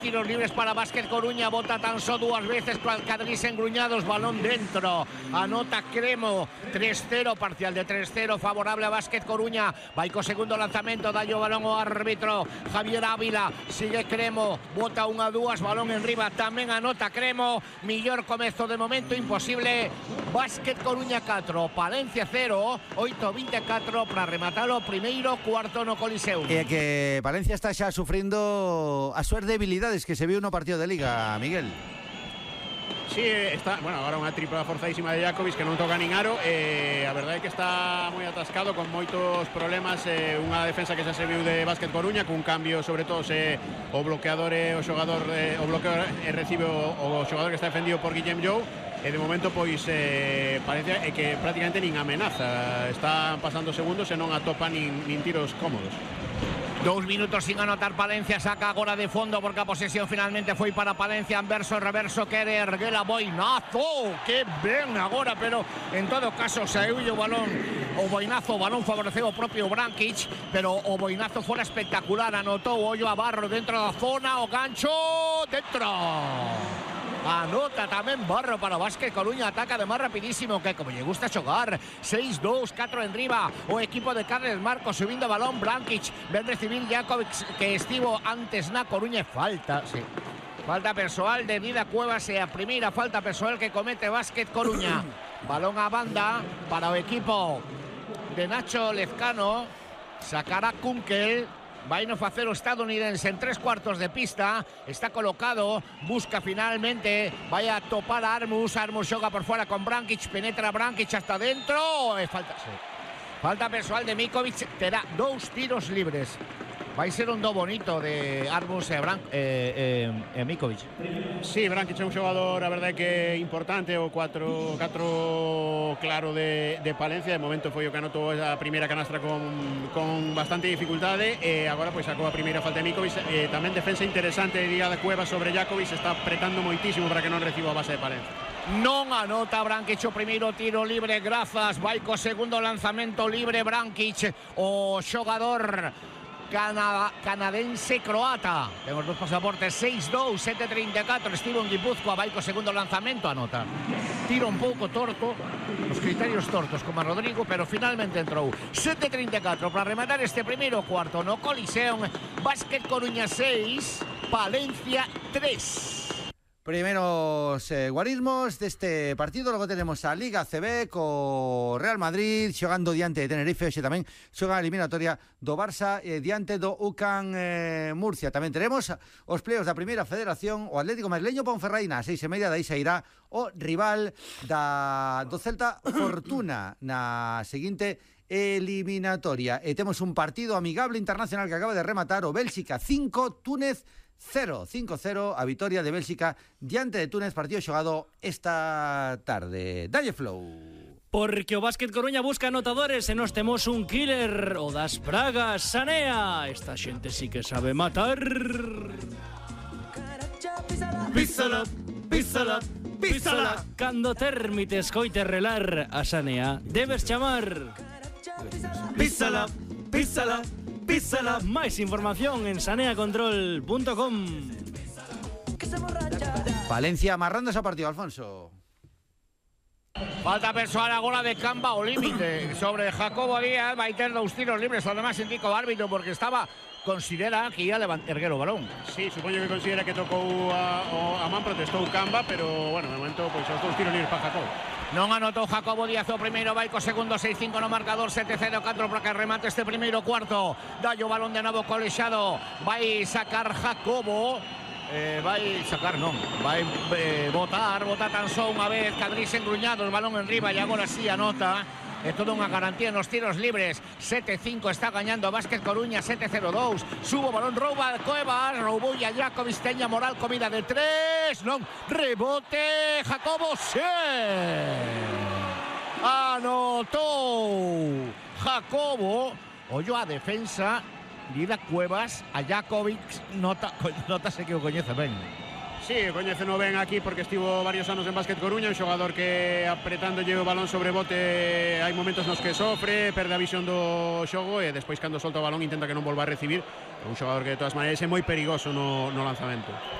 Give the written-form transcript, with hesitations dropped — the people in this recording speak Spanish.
Tiros libres para Básquet Coruña, bota tan só dúas veces para Cadrís engruñados, balón dentro, anota Cremo, 3-0, parcial de 3-0, favorable a Básquet Coruña, vai co segundo lanzamento, dallo balón ao árbitro, Javier Ávila, sigue Cremo, bota 1-2, balón en riba, tamén anota Cremo, millor comezo de momento, imposible, Básquet Coruña 4, Palencia 0, 8-24 para rematar o primeiro cuarto no Coliseum. E que Palencia está xa sufrindo as súas debilidades que se viu no partido de Liga, Miguel. Sí, está, bueno, agora unha tripla forzadísima de Jakovic que non toca nin aro. A verdade é que está moi atascado con moitos problemas, unha defensa que xa se viu de Básquet Coruña cun cambio, sobre todo se o bloqueador o xogador o bloqueo recibe o xogador que está defendido por Guillem Jou. E de momento pois parece que prácticamente nin amenaza, están pasando segundos e non atopa nin tiros cómodos. 2 minutos sin anotar Palencia, saca agora de fondo porque a posesión finalmente foi para Palencia, Anverso, reverso, quere erguer a Boinazo, que ben agora, pero en todo caso saiu o balón, o Boinazo, o balón favoreceu o propio Brankic, pero o Boinazo fora espectacular, anotou ollo a Barro dentro da zona, o gancho, dentro! Anota tamén Barro para Básquet Coruña, ataca de máis rapidísimo que como lle gusta xogar, 6-2, 4 en riba, o equipo de Carles Marcos subindo balón, Brankic, ven recibir Jakovic que estivo antes na Coruña, falta, sí. Falta persoal de Dida Cuevas e a primeira falta persoal que comete Básquet Coruña. Balón a banda para o equipo de Nacho Lezcano, sacará Kunkel. Vai no facer o estadounidense en 3/4 de pista, está colocado, busca finalmente, vai a topar a Armus xoga por fuera con Brankic, penetra Brankic hasta dentro, falta, sí. Falta persoal de Mikovic, terá 2 tiros libres. Vai ser un do bonito de Armus e Mikovic. Sí, Brankic é un xogador, a verdade que importante, o 4 claro de Palencia. De momento foi o que anotou a primeira canastra con bastante dificultade e agora pois sacou a primeira falta de Mikovic. Tamén defensa interesante de Dida Cuevas sobre Jakovic, está apretando moitísimo para que non reciba a base de Palencia. Non anota Brankic o primeiro tiro libre, grazas, vai co segundo lanzamento libre Brankic, o xogador canadense-croata. Temos 2 pasaportes, 6-2, 7-34. Steven Guipúzcoa vai co segundo lanzamento, anota. Tiro un pouco torto, os criterios tortos como a Rodrigo, pero finalmente entrou. 7-34 para rematar este primeiro cuarto no Coliseum. Básquet Coruña 6, Palencia 3. Primeros guarismos deste partido. Logo tenemos a Liga CB co Real Madrid xogando diante de Tenerife. Hoxe tamén xoga a eliminatoria do Barça diante do UCAN Murcia. Tamén teremos os pleos da Primeira Federación, o Atlético Madrileño Ponferradina a 6:30. Daí sairá o rival do Celta Fortuna na seguinte eliminatoria. E temos un partido amigable internacional que acaba de rematar, o Bélxica 5, Túnez 0, 5-0 a vitoria de Bélxica diante de Túnez, partido xogado esta tarde. Dalle flow. Porque o Básquet Coruña busca anotadores e nos temos un killer, o das pragas, Sanea. Esta xente sí que sabe matar. Písala, písala, písala. Cando termite escoite relar a Sanea, debes chamar. Písala, písala, písala. Máis información en saneacontrol.com. Valencia amarrando ese partido, Alfonso. Falta persoal agora de Camba ao límite sobre Jacobo Díaz, vai ter 2 tiros libres, además indica o árbitro porque considera que ia erguer o balón. Sí, supoño que considera que tocou a man, protestou Camba, pero bueno, de momento pois os 2 tiros libres para Jacobo. Non anotou Jacobo Díaz o primeiro, vai co segundo, 6-5 no marcador, 7-0-4 para que remate este primeiro cuarto. Dallo balón de novo colexado, vai sacar Jacobo, vai sacar non, vai botar tan só unha vez, Cadrís engruñado, o balón en riba e agora sí anota. É toda unha garantía nos tiros libres. 7-5 está gañando a Básquet Coruña, 7-0-2. Subo balón, rouba Cuevas, roubou a Jakovic, teña moral, comida de 3. Non, rebote, Jacobo, sí. Anotou Jacobo. Ollo a defensa, Dida Cuevas, a Jakovic, notase que o coñece ben. Sí, coñeceno ben aquí porque estivo varios anos en Básquet Coruña, un xogador que apretando o balón sobre hai momentos nos que sofre, perde a visión do xogo e despois cando solta o balón intenta que non volva a recibir, un xogador que de todas maneiras é moi perigoso no lanzamento.